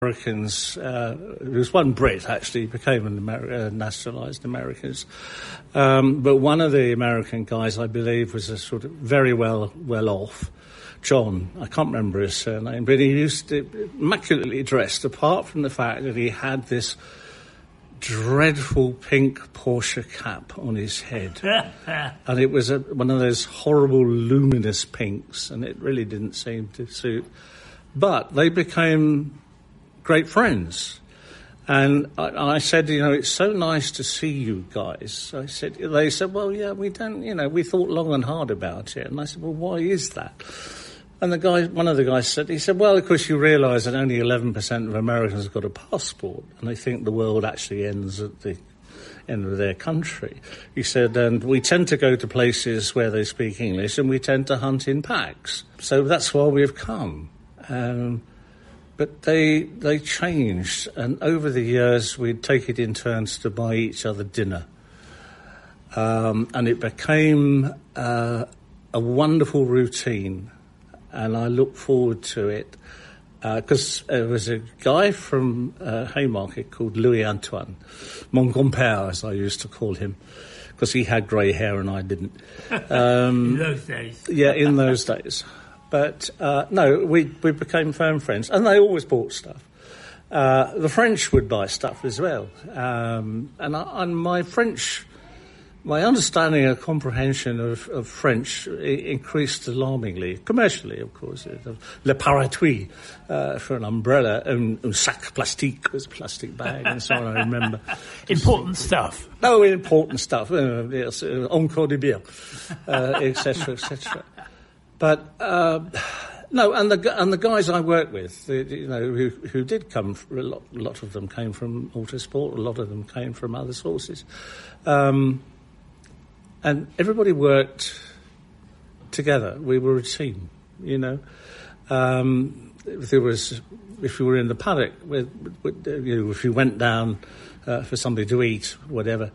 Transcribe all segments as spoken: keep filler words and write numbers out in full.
Americans, uh, there was one Brit actually became an Amer- uh, nationalised Americans, um, but one of the American guys, I believe, was a sort of very well well off. John, I can't remember his surname, but he used to immaculately dressed. Apart from the fact that he had this dreadful pink Porsche cap on his head, and it was a, one of those horrible luminous pinks, and it really didn't seem to suit. But they became great friends. And I, I said, you know, it's so nice to see you guys. I said, they said, well, yeah, we don't, you know, we thought long and hard about it. And I said, well, why is that? And the guy, one of the guys said, he said, well, of course you realise that only eleven percent of Americans have got a passport, and they think the world actually ends at the end of their country. He said, and we tend to go to places where they speak English, and we tend to hunt in packs. So that's why we've come. Um, But they they changed, and over the years we'd take it in turns to buy each other dinner. Um, and it became uh, a wonderful routine, and I look forward to it, because uh, there was a guy from uh, Haymarket called Louis Antoine, mon grand-père, as I used to call him, because he had grey hair and I didn't. Um, in those days. Yeah, in those days. But, uh, no, we we became firm friends, and they always bought stuff. Uh, the French would buy stuff as well. Um, and, I, and my French, my understanding and comprehension of, of French increased alarmingly, commercially, of course. Le parapluie uh, for an umbrella, and un sac plastique was a plastic bag, and so on, I remember. Important stuff. No, important stuff. Uh, yes, uh, encore de bien, uh, et cetera, et cetera. But uh, no, and the and the guys I work with, you know, who who did come, from, a lot, a lot of them came from Autosport, a lot of them came from other sources, um, and everybody worked together. We were a team, you know. Um, if there was, if you were in the paddock, with, with, you know, if you went down uh, for somebody to eat, whatever,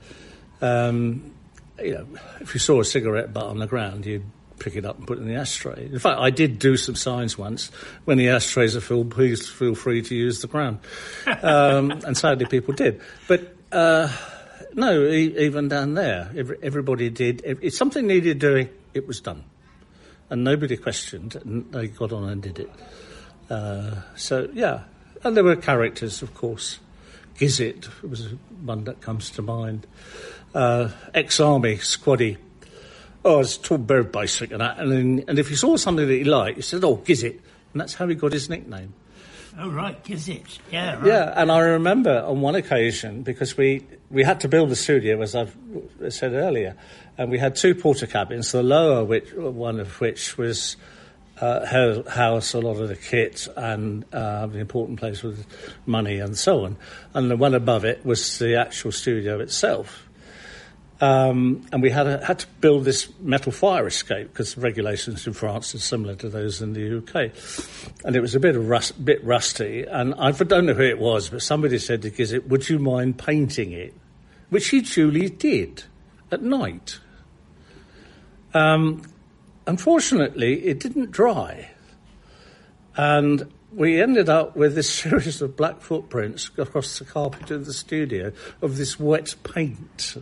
um, you know, if you saw a cigarette butt on the ground, you'd pick it up and put it in the ashtray. In fact, I did do some signs once. When the ashtrays are filled, please feel free to use the ground. Um, and sadly, people did. But uh, no, e- even down there, every, everybody did. If something needed doing, it was done, and nobody questioned. And they got on and did it. Uh, so yeah, and there were characters, of course. Gizzit was one that comes to mind. Uh, ex-army squaddy. Oh, it's tall, very basic and that. And, then, and if you saw something that he liked, you said, oh, Gizzit. And that's how he got his nickname. Oh, right, Gizzit. Yeah, right. Yeah, and I remember on one occasion, because we, we had to build the studio, as I've said earlier, and we had two porter cabins, the lower which, one of which was uh, house a lot of the kit and uh, the important place with money and so on. And the one above it was the actual studio itself. Um, and we had, a, had to build this metal fire escape because the regulations in France are similar to those in the U K. And it was a bit of rust, bit rusty. And I don't know who it was, but somebody said to Gizzit, would you mind painting it? Which he duly did at night. Um, unfortunately, it didn't dry. And we ended up with this series of black footprints across the carpet of the studio of this wet paint.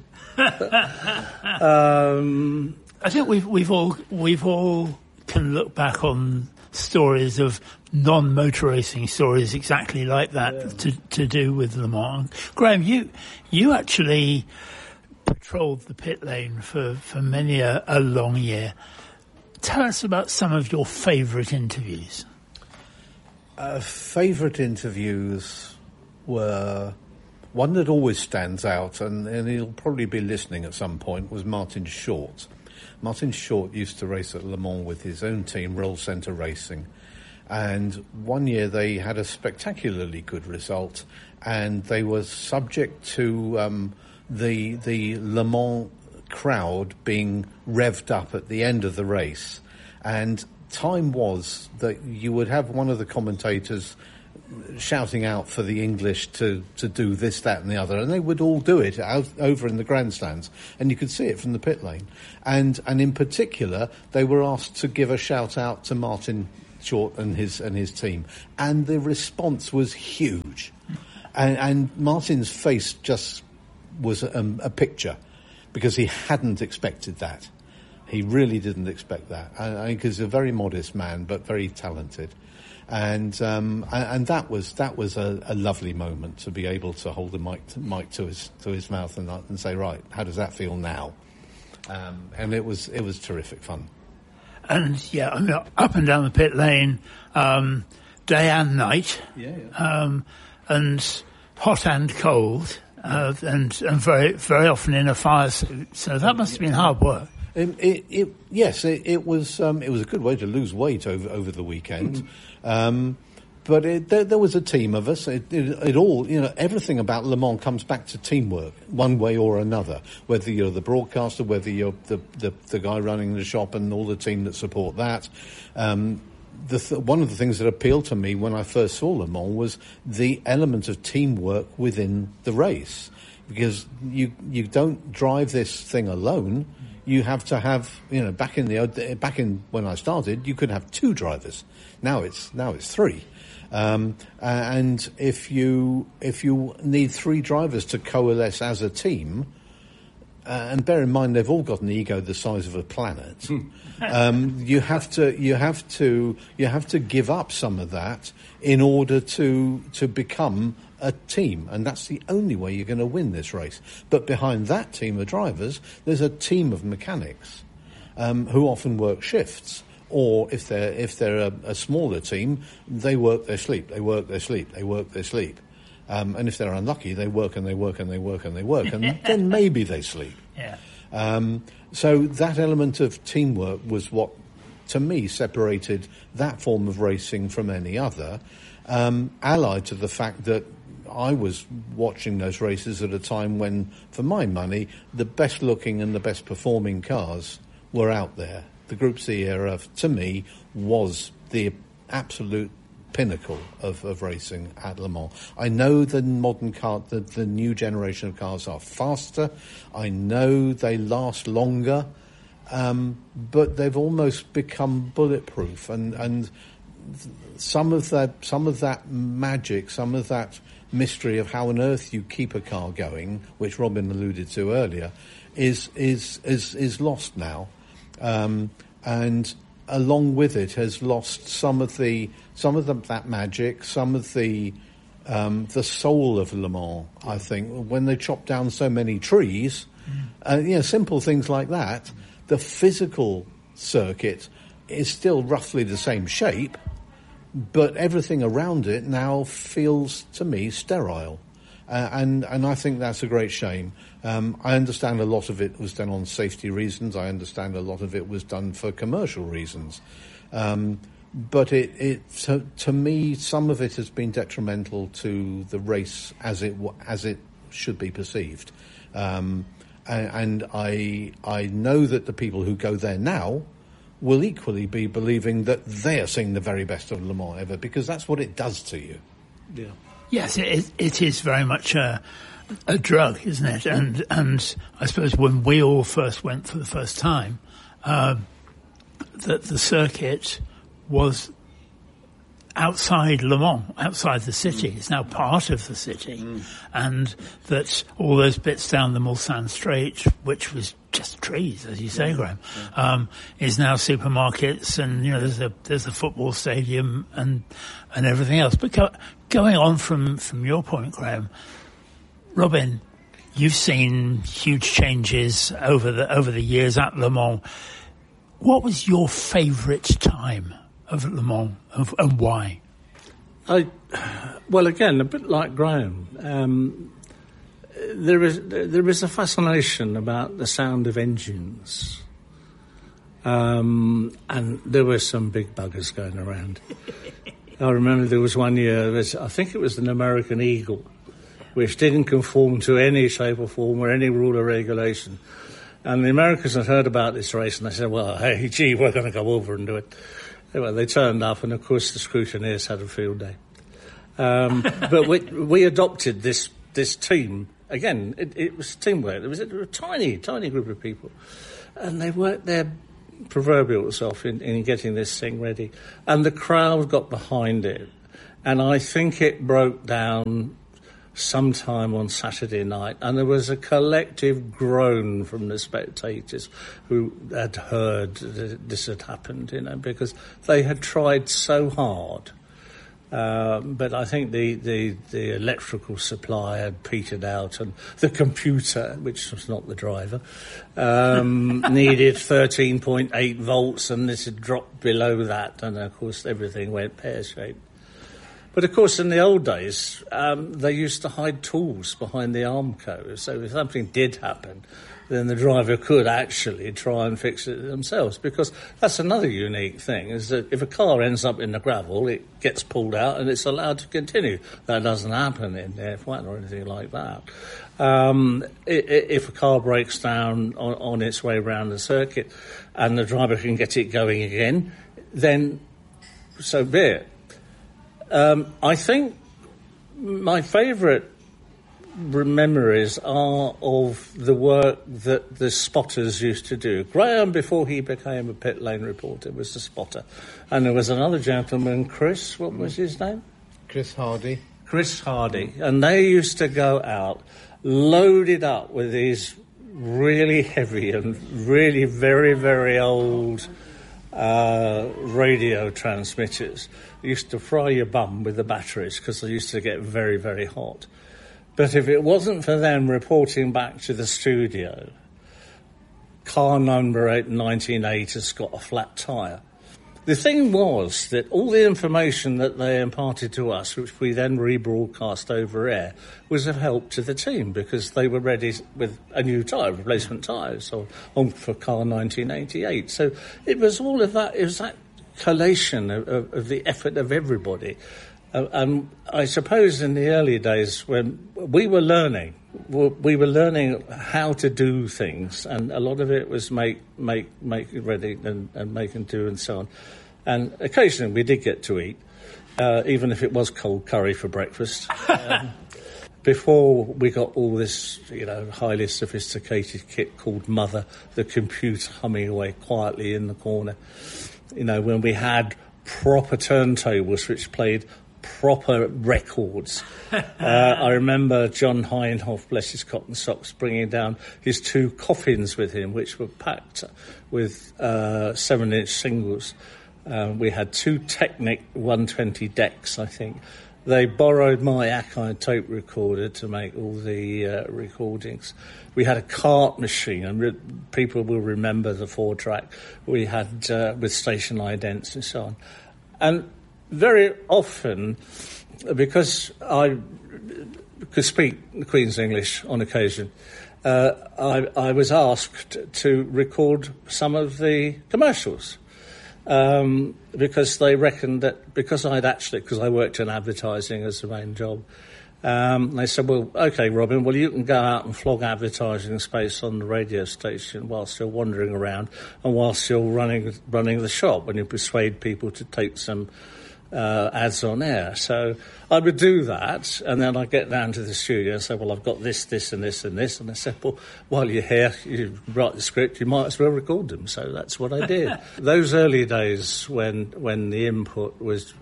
um, I think we've we've all we've all can look back on stories of non-motor racing stories exactly like that yeah. to to do with Le Mans. Graham, you you actually patrolled the pit lane for for many a, a long year. Tell us about some of your favourite interviews. Uh, favourite interviews were one that always stands out, and, and he'll probably be listening at some point, was Martin Short. Martin Short used to race at Le Mans with his own team, Roll Centre Racing, and one year they had a spectacularly good result, and they were subject to um, the the Le Mans crowd being revved up at the end of the race, and time was that you would have one of the commentators shouting out for the English to, to do this, that and the other, and they would all do it out, over in the grandstands, and you could see it from the pit lane. And and in particular, they were asked to give a shout out to Martin Short and his and his team, and the response was huge, and, and Martin's face just was a, a picture, because he hadn't expected that. He really didn't expect that. I think he's a very modest man, but very talented. And um, and that was that was a, a lovely moment to be able to hold the mic to, mic to his to his mouth and and say, right, how does that feel now? Um, and it was it was terrific fun. And yeah, I mean, up and down the pit lane, um, day and night, yeah, yeah. Um, and hot and cold, uh, and and very very often in a fire suit. So that must have been hard work. It, it, it, yes, it, it was. Um, it was a good way to lose weight over over the weekend, mm-hmm. um, but it, there, there was a team of us. It, it, it all, you know, everything about Le Mans comes back to teamwork, one way or another. Whether you're the broadcaster, whether you're the the, the guy running the shop, and all the team that support that. Um, the th- one of the things that appealed to me when I first saw Le Mans was the element of teamwork within the race, because you you don't drive this thing alone. You have to have, you know, back in the back in when I started, you could have two drivers. Now it's now it's three, um, and if you if you need three drivers to coalesce as a team, uh, and bear in mind they've all got an ego the size of a planet, um, you have to you have to you have to give up some of that in order to to become a team, and that's the only way you're going to win this race. But behind that team of drivers, there's a team of mechanics um, who often work shifts, or if they're if they're a, a smaller team, they work their sleep, they work their sleep, they work their sleep, um, and if they're unlucky, they work and they work and they work and they work, and then maybe they sleep. Yeah. Um, so that element of teamwork was what, to me, separated that form of racing from any other, um, allied to the fact that I was watching those races at a time when, for my money, the best looking and the best performing cars were out there. The Group C era, to me, was the absolute pinnacle of, of racing at Le Mans. I know the modern car, the, the new generation of cars are faster. I know they last longer, um, but they've almost become bulletproof. And and some of that, some of that magic, some of that mystery of how on earth you keep a car going, which Robin alluded to earlier, is is is is lost now, um, and along with it has lost some of the some of the, that magic, some of the um, the soul of Le Mans. I think when they chop down so many trees, mm. uh, you know, simple things like that, the physical circuit is still roughly the same shape, but everything around it now feels, to me, sterile. Uh, and, and I think that's a great shame. Um, I understand a lot of it was done on safety reasons. I understand a lot of it was done for commercial reasons. Um, but it, it to, to me, some of it has been detrimental to the race as it as it should be perceived. Um, and, and I I know that the people who go there now will equally be believing that they are seeing the very best of Le Mans ever, because that's what it does to you. Yeah. Yes, it, it is very much a, a drug, isn't it? And and I suppose when we all first went for the first time, uh, that the circuit was outside Le Mans, outside the city. Mm. It's now part of the city. Mm. And that all those bits down the Mulsanne Straight, which was just trees, as you say, yeah. Graham, yeah. um, is now supermarkets, and, you know, there's a, there's a football stadium and, and everything else. But go, going on from, from your point, Graham, Robin, you've seen huge changes over the, over the years at Le Mans. What was your favourite time of Le Mans, of, and why? I, well, again, a bit like Graham, um, there is there is a fascination about the sound of engines, um, and there were some big buggers going around. I remember there was one year, was, I think it was an American Eagle, which didn't conform to any shape or form or any rule or regulation. And the Americans had heard about this race, and they said, well, hey, gee, we're going to go over and do it. Anyway, they turned up, and of course the scrutineers had a field day. Um, but we, we adopted this this team. Again, it, it was teamwork. It was a, a tiny, tiny group of people. And they worked their proverbial self in, in getting this thing ready. And the crowd got behind it. And I think it broke down sometime on Saturday night, and there was a collective groan from the spectators who had heard that this had happened, you know, because they had tried so hard. Um, but I think the, the, the electrical supply had petered out, and the computer, which was not the driver, um, needed thirteen point eight volts, and this had dropped below that, and of course everything went pear-shaped. But of course, in the old days, um, they used to hide tools behind the Armco. So if something did happen, then the driver could actually try and fix it themselves. Because that's another unique thing, is that if a car ends up in the gravel, it gets pulled out and it's allowed to continue. That doesn't happen in the F one or anything like that. Um, if a car breaks down on, on its way around the circuit and the driver can get it going again, then so be it. Um, I think my favourite memories are of the work that the spotters used to do. Graham, before he became a pit lane reporter, was the spotter. And there was another gentleman, Chris, what was his name? Chris Hardy. Chris Hardy. And they used to go out loaded up with these really heavy and really very, very old uh, radio transmitters. They used to fry your bum with the batteries because they used to get very, very hot. But if it wasn't for them reporting back to the studio, car number eight, nineteen eight has got a flat tyre. The thing was that all the information that they imparted to us, which we then rebroadcast over air, was of help to the team because they were ready with a new tyre, replacement tyres, or on for car nineteen eighty-eight. So it was all of that. It was that collation of, of, of the effort of everybody. Uh, and I suppose in the early days when we were learning, we were learning how to do things, and a lot of it was make, make, make it ready and, and make and do and so on. And occasionally we did get to eat, uh, even if it was cold curry for breakfast. Um, before we got all this, you know, highly sophisticated kit called Mother, the computer humming away quietly in the corner. You know, when we had proper turntables which played proper records. uh, I remember John Heinhoff, bless his cotton socks, bringing down his two coffins with him, which were packed with uh, seven-inch singles. Uh, we had two Technic one twenty decks, I think. They borrowed my Akai tape recorder to make all the uh, recordings. We had a cart machine, and re- people will remember the four-track we had uh, with station idents and so on. And very often, because I could speak the Queen's English on occasion, uh, I, I was asked to record some of the commercials. Um, because they reckoned that because I'd actually, because I worked in advertising as the main job, um, they said, well, OK, Robin, well, you can go out and flog advertising space on the radio station whilst you're wandering around and whilst you're running running the shop, and you persuade people to take some uh, ads on air. So I would do that, and then I'd get down to the studio and say, well, I've got this, this and this and this. And they said, well, while you're here, you write the script, you might as well record them. So that's what I did. Those early days when when the input was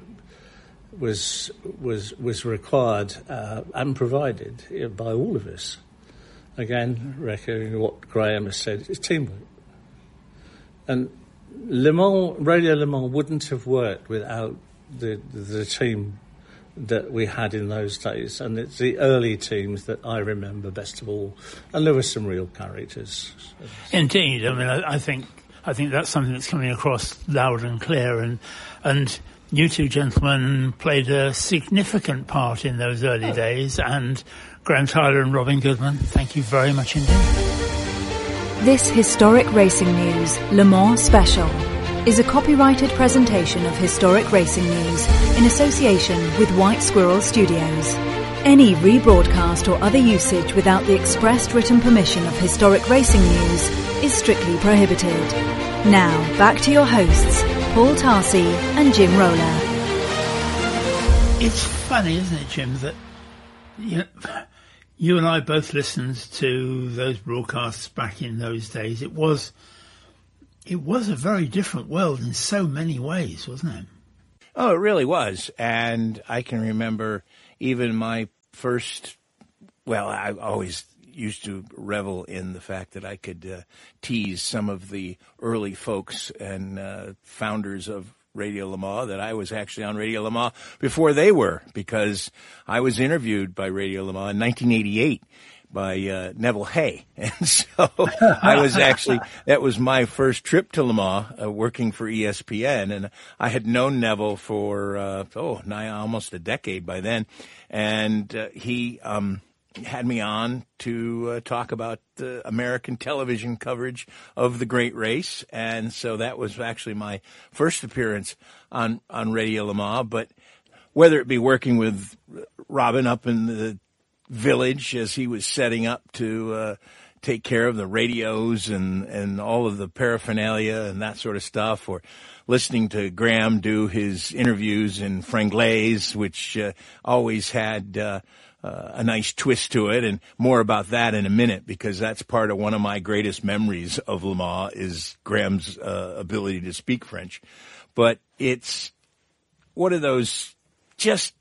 was was was required uh, and provided you know, by all of us. Again, recording what Graham has said, it's teamwork. And Le Mans, Radio Le Mans wouldn't have worked without the the team that we had in those days, and it's the early teams that I remember best of all, and there were some real characters. Indeed, I mean, I, I think I think that's something that's coming across loud and clear, and and you two gentlemen played a significant part in those early oh. days, and Graham Tyler and Robin Goodman, thank you very much indeed. This Historic Racing News Le Mans Special is a copyrighted presentation of Historic Racing News in association with White Squirrel Studios. Any rebroadcast or other usage without the expressed written permission of Historic Racing News is strictly prohibited. Now, back to your hosts, Paul Tarsi and Jim Roller. It's funny, isn't it, Jim, that you, you and I both listened to those broadcasts back in those days. It was it was a very different world in so many ways, wasn't it? Oh, it really was. And I can remember even my first, well, I always used to revel in the fact that I could uh, tease some of the early folks and uh, founders of Radio Le Mans, that I was actually on Radio Le Mans before they were, because I was interviewed by Radio Le Mans in nineteen eighty-eight by uh, Neville Hay. And so I was actually, that was my first trip to Le Mans, uh, working for E S P N. And I had known Neville for, uh, oh, nigh, almost a decade by then. And uh, he um, had me on to uh, talk about the American television coverage of the great race. And so that was actually my first appearance on, on Radio Le Mans. But whether it be working with Robin up in the village as he was setting up to uh, take care of the radios and, and all of the paraphernalia and that sort of stuff, or listening to Graham do his interviews in Franglaise, which uh, always had uh, uh, a nice twist to it, and more about that in a minute, because that's part of one of my greatest memories of Le Mans is Graham's uh, ability to speak French. But it's one of those just,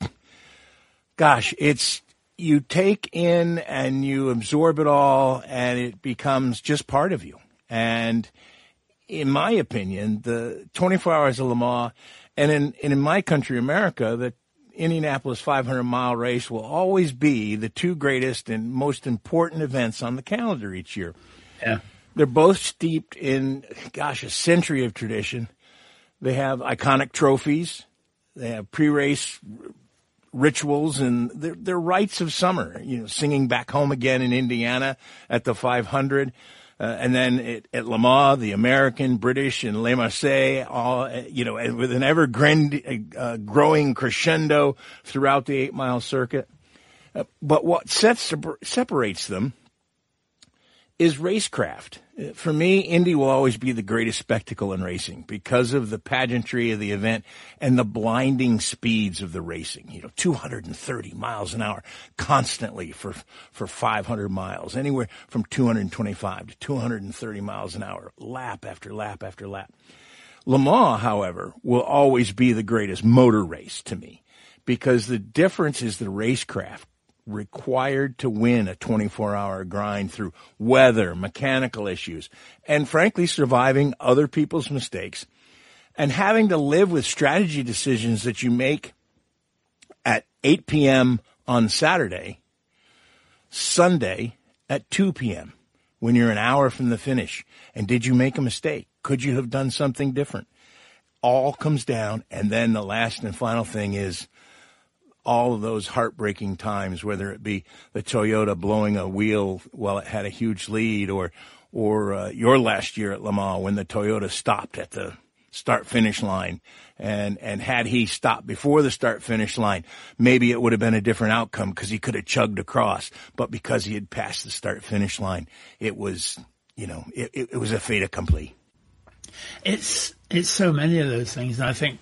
gosh, it's, you take in and you absorb it all, and it becomes just part of you. And in my opinion, the twenty-four Hours of Le Mans, and in, and in my country, America, the Indianapolis five hundred mile race will always be the two greatest and most important events on the calendar each year. Yeah. They're both steeped in, gosh, a century of tradition. They have iconic trophies. They have pre-race rituals, and they're, they're rites of summer, you know, singing Back Home Again in Indiana at the five hundred. Uh, and then it, at Le Mans, the American, British, and Le Marseille, all, uh, you know, with an ever grand, uh, growing crescendo throughout the eight-mile circuit. Uh, but what sets, separates them is racecraft. For me, Indy will always be the greatest spectacle in racing because of the pageantry of the event and the blinding speeds of the racing. You know, two hundred thirty miles an hour constantly for for five hundred miles, anywhere from two hundred twenty-five to two hundred thirty miles an hour, lap after lap after lap. Le Mans, however, will always be the greatest motor race to me because the difference is the racecraft required to win a twenty-four hour grind through weather, mechanical issues, and frankly, surviving other people's mistakes and having to live with strategy decisions that you make at eight p.m. on Saturday, Sunday at two p.m. when you're an hour from the finish. And did you make a mistake? Could you have done something different? All comes down, and then the last and final thing is all of those heartbreaking times, whether it be the Toyota blowing a wheel while it had a huge lead, or or uh, your last year at Le Mans when the Toyota stopped at the start-finish line. And, and had he stopped before the start-finish line, maybe it would have been a different outcome because he could have chugged across. But because he had passed the start-finish line, it was, you know, it, it, it was a fait accompli. It's, it's so many of those things, and I think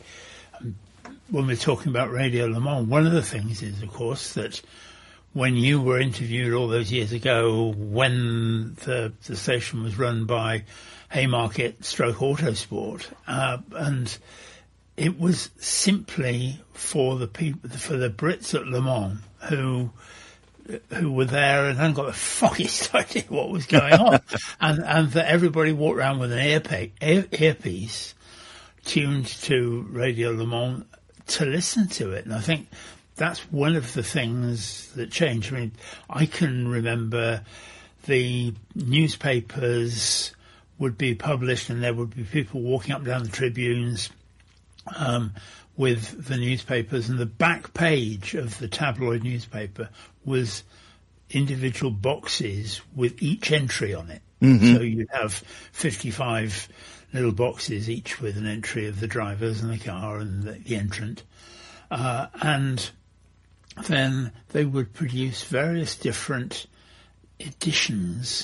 when we're talking about Radio Le Mans, one of the things is, of course, that when you were interviewed all those years ago, when the, the station was run by Haymarket Stroke Autosport, uh, and it was simply for the people, for the Brits at Le Mans who who were there and hadn't got the foggiest idea what was going on, and and that everybody walked around with an earpiece, ear, earpiece tuned to Radio Le Mans to listen to it. And I think that's one of the things that changed. I mean, I can remember the newspapers would be published and there would be people walking up and down the tribunes um, with the newspapers, and the back page of the tabloid newspaper was individual boxes with each entry on it. Mm-hmm. So you'd have fifty-five little boxes, each with an entry of the drivers and the car and the, the entrant. Uh, and then they would produce various different editions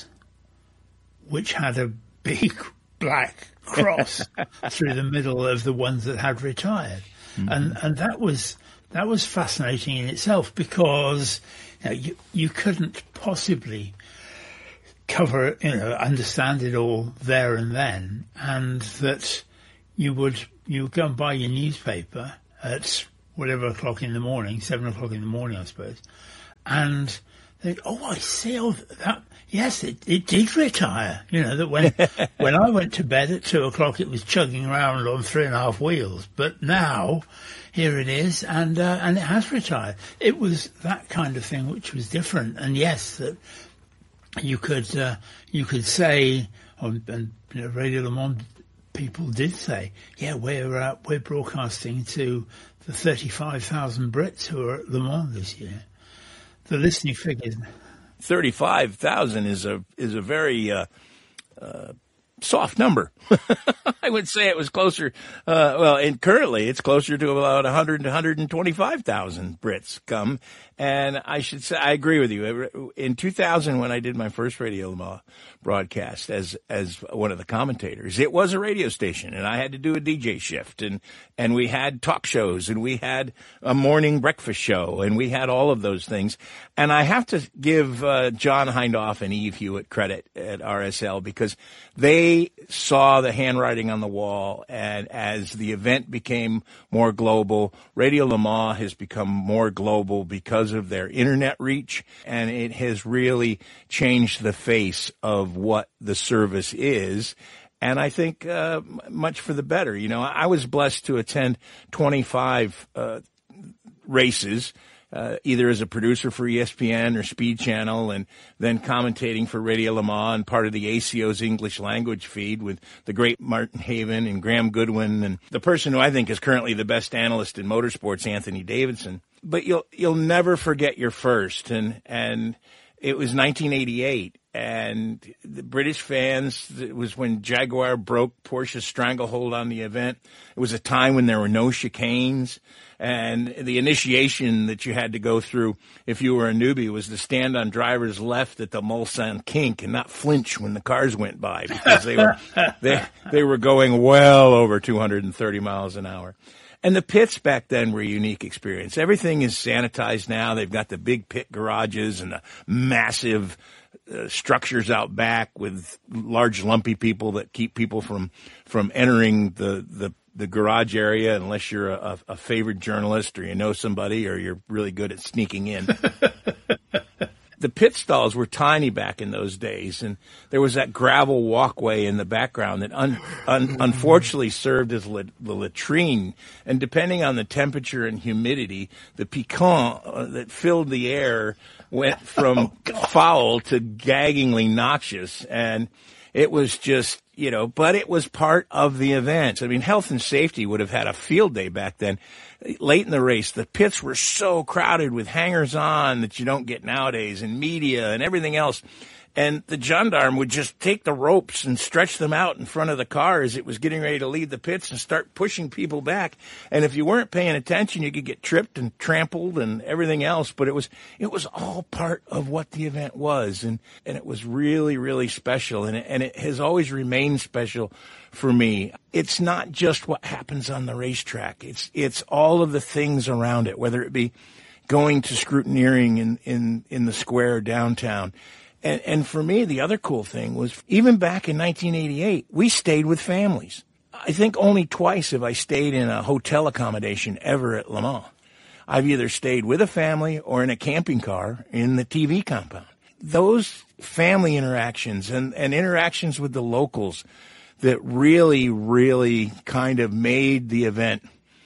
which had a big black cross through the middle of the ones that had retired. Mm-hmm. And and that was that was fascinating in itself, because you know, you, you couldn't possibly cover, you know, understand it all there and then, and that you would you would go and buy your newspaper at whatever o'clock in the morning, seven o'clock in the morning, I suppose, and they'd, oh, I see, oh, that, yes, it, it did retire. You know, that when when I went to bed at two o'clock, it was chugging around on three and a half wheels, but now here it is, and uh, and it has retired. It was that kind of thing which was different, and yes, that you could uh, you could say, um, and you know, Radio Le Mans people did say, yeah, we're uh, we're broadcasting to the thirty-five thousand Brits who are at Le Mans this year. The listening figures. thirty-five thousand is a is a very uh, uh, soft number. I would say it was closer, uh, well, and currently it's closer to about one hundred to one hundred twenty-five thousand Brits come. And I should say, I agree with you. In two thousand, when I did my first Radio Le Mans broadcast as as one of the commentators, it was a radio station, and I had to do a D J shift, and and we had talk shows, and we had a morning breakfast show, and we had all of those things. And I have to give uh, John Hindhaugh and Eve Hewitt credit at R S L, because they saw the handwriting on the wall, and as the event became more global, Radio Le Mans has become more global because of their internet reach, and it has really changed the face of what the service is. And I think uh, much for the better. You know, I was blessed to attend twenty-five uh, races, uh, either as a producer for E S P N or Speed Channel, and then commentating for Radio Le Mans and part of the A C O's English language feed with the great Martin Haven and Graham Goodwin, and the person who I think is currently the best analyst in motorsports, Anthony Davidson. But you'll you'll never forget your first, and and it was nineteen eighty-eight, and the British fans, it was when Jaguar broke Porsche's stranglehold on the event. It was a time when there were no chicanes, and the initiation that you had to go through if you were a newbie was to stand on driver's left at the Mulsanne kink and not flinch when the cars went by, because they were they they were going well over two hundred thirty miles an hour. And the pits back then were a unique experience. Everything is sanitized now. They've got the big pit garages and the massive uh, structures out back with large lumpy people that keep people from from entering the, the, the garage area unless you're a, a favored journalist or you know somebody or you're really good at sneaking in. The pit stalls were tiny back in those days, and there was that gravel walkway in the background that un, un, unfortunately served as la, the latrine. And depending on the temperature and humidity, the piquant uh, that filled the air went from oh, foul to gaggingly noxious. And it was just, you know, but it was part of the event. I mean, health and safety would have had a field day back then. Late in the race, the pits were so crowded with hangers-on that you don't get nowadays, and media and everything else. And the gendarme would just take the ropes and stretch them out in front of the car as it was getting ready to leave the pits and start pushing people back. And if you weren't paying attention, you could get tripped and trampled and everything else. But it was it was all part of what the event was. And, and it was really, really special. And it, and it has always remained special for me. It's not just what happens on the racetrack. It's it's all of the things around it, whether it be going to scrutineering in, in, in the square downtown. And, and for me, the other cool thing was, even back in nineteen eighty-eight, we stayed with families. I think only twice have I stayed in a hotel accommodation ever at Le Mans. I've either stayed with a family or in a camping car in the T V compound. Those family interactions and, and interactions with the locals that really, really kind of made the event,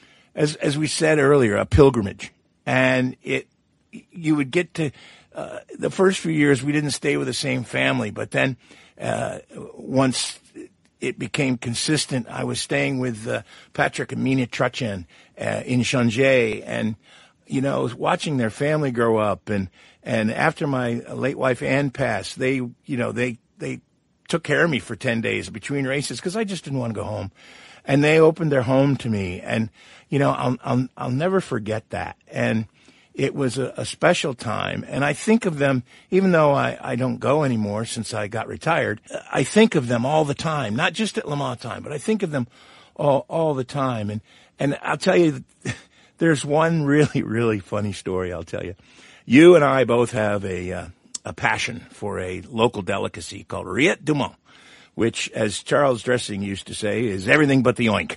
as as we said earlier, a pilgrimage. And it, you would get to, uh, the first few years we didn't stay with the same family, but then uh, once it became consistent, I was staying with uh, Patrick and Mina Truchen uh, in Changé, and you know, watching their family grow up. And and after my late wife Ann passed, they you know they they took care of me for ten days between races because I just didn't want to go home, and they opened their home to me, and you know I'll I'll, I'll never forget that. And it was a, a special time, and I think of them, even though I, I don't go anymore since I got retired, I think of them all the time, not just at Le Mans time, but I think of them all, all the time. And, and I'll tell you, there's one really, really funny story I'll tell you. You and I both have a, uh, a passion for a local delicacy called Rillette du Mans, which, as Charles Dressing used to say, is everything but the oink.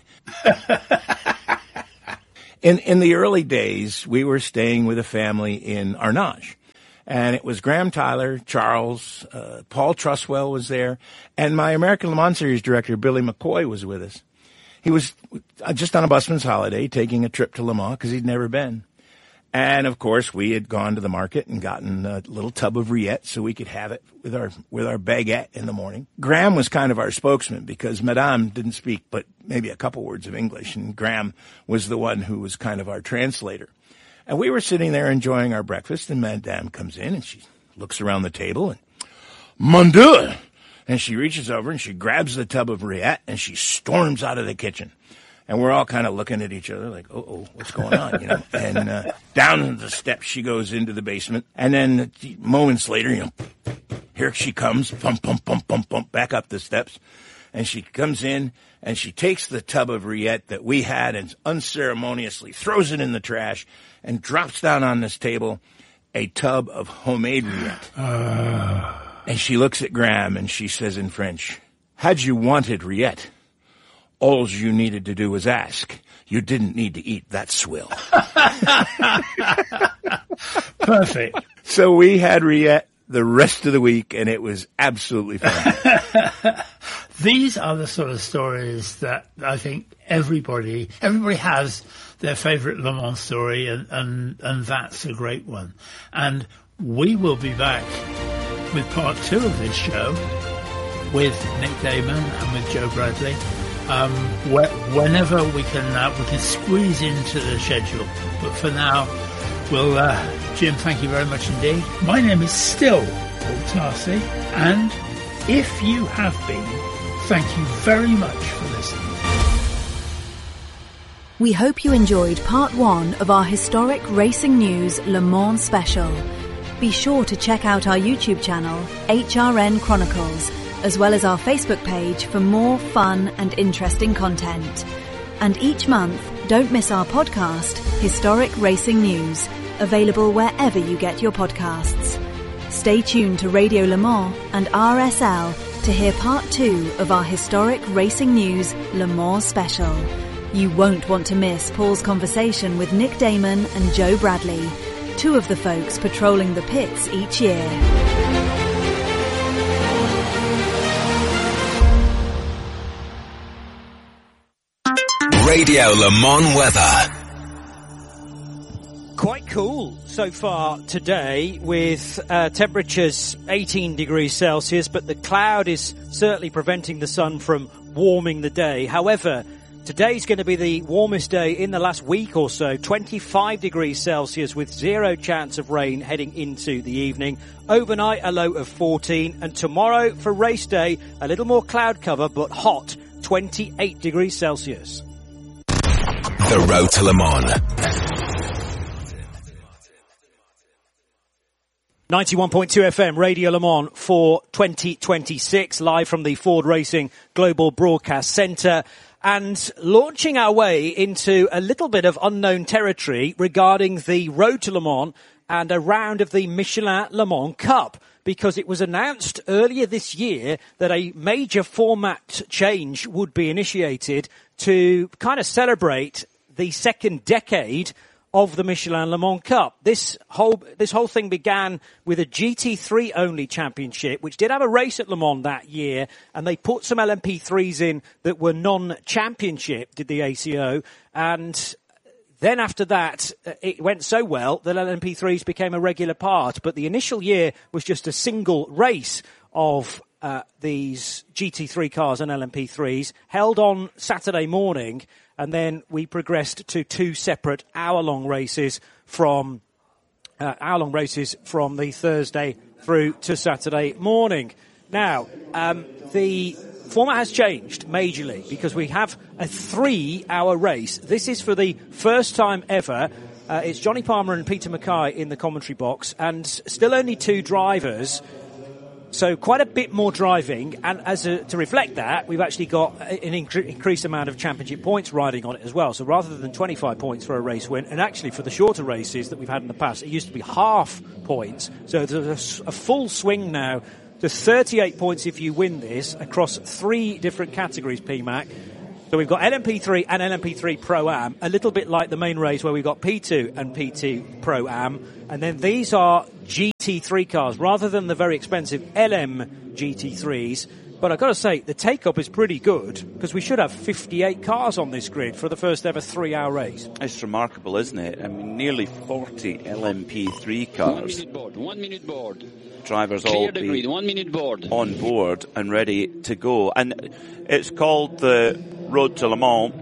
in in the early days, we were staying with a family in Arnage. And it was Graham Tyler, Charles, uh, Paul Truswell was there, and my American Le Mans Series director, Billy McCoy, was with us. He was just on a busman's holiday, taking a trip to Le Mans because he'd never been. And, of course, we had gone to the market and gotten a little tub of Rillette so we could have it with our with our baguette in the morning. Graham was kind of our spokesman because Madame didn't speak but maybe a couple words of English, and Graham was the one who was kind of our translator. And we were sitting there enjoying our breakfast, and Madame comes in, and she looks around the table, and, Mon Dieu! And she reaches over, and she grabs the tub of Rillette, and she storms out of the kitchen. And we're all kind of looking at each other like, oh, what's going on, you know? And uh, down the steps she goes into the basement. And then moments later, you know, here she comes, pump, pump, pump, pump, pump, back up the steps. And she comes in, and she takes the tub of Rillette that we had and unceremoniously throws it in the trash and drops down on this table a tub of homemade Rillette. Uh. And she looks at Graham, and she says in French, had you wanted Rillette, all you needed to do was ask. You didn't need to eat that swill. Perfect. So we had Rillette the rest of the week, and it was absolutely fun. These are the sort of stories that I think everybody everybody has their favourite Le Mans story, and, and, and that's a great one. And we will be back with part two of this show with Nick Damon and with Joe Bradley. Um, wh- whenever we can, uh, we can squeeze into the schedule. But for now, well, uh, Jim, thank you very much indeed. My name is still Paul Tarsi, and if you have been, thank you very much for listening. We hope you enjoyed part one of our historic racing news Le Mans special. Be sure to check out our YouTube channel, H R N Chronicles, as well as our Facebook page for more fun and interesting content. And each month, don't miss our podcast, Historic Racing News, available wherever you get your podcasts. Stay tuned to Radio Le Mans and R S L to hear part two of our Historic Racing News Le Mans special. You won't want to miss Paul's conversation with Nick Damon and Joe Bradley, two of the folks patrolling the pits each year. Radio Le Mans weather. Quite cool so far today with uh, temperatures eighteen degrees Celsius, but the cloud is certainly preventing the sun from warming the day. However, today's going to be the warmest day in the last week or so, twenty-five degrees Celsius with zero chance of rain heading into the evening. Overnight, a low of fourteen. And tomorrow for race day, a little more cloud cover, but hot, twenty-eight degrees Celsius. The Road to Le Mans. ninety-one point two F M, Radio Le Mans for twenty twenty-six, live from the Ford Racing Global Broadcast Centre, and launching our way into a little bit of unknown territory regarding the Road to Le Mans and a round of the Michelin Le Mans Cup, because it was announced earlier this year that a major format change would be initiated to kind of celebrate the second decade of the Michelin Le Mans Cup. This whole this whole thing began with a G T three only championship, which did have a race at Le Mans that year, and they put some L M P threes in that were non-championship, did the A C O, and then after that, it went so well that L M P threes became a regular part, but the initial year was just a single race of uh, these G T three cars and L M P threes, held on Saturday morning, and then we progressed to two separate hour-long races from uh, hour-long races from the Thursday through to Saturday morning. Now, um, the format has changed majorly because we have a three-hour race. This is for the first time ever. Uh, it's Johnny Palmer and Peter Mackay in the commentary box, and still only two drivers. So quite a bit more driving, and as a, to reflect that, we've actually got an incre- increased amount of championship points riding on it as well. So rather than twenty-five points for a race win, and actually for the shorter races that we've had in the past, it used to be half points. So there's a, a full swing now to thirty-eight points if you win this across three different categories, P MAC. So we've got L M P three and L M P three Pro-Am, a little bit like the main race where we've got P two and P two Pro-Am. And then these are G T three cars rather than the very expensive L M G T threes. But I've got to say, the take-up is pretty good because we should have fifty-eight cars on this grid for the first ever three-hour race. It's remarkable, isn't it? I mean, nearly forty L M P three cars. One minute board, one minute board. Drivers Clear all the be grid, one minute board. on board and ready to go. And it's called the Road to Le Mans,